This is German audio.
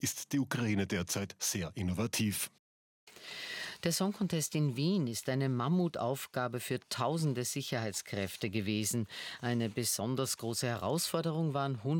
ist die Ukraine derzeit sehr innovativ. Der Song Contest in Wien ist eine Mammutaufgabe für tausende Sicherheitskräfte gewesen. Eine besonders große Herausforderung waren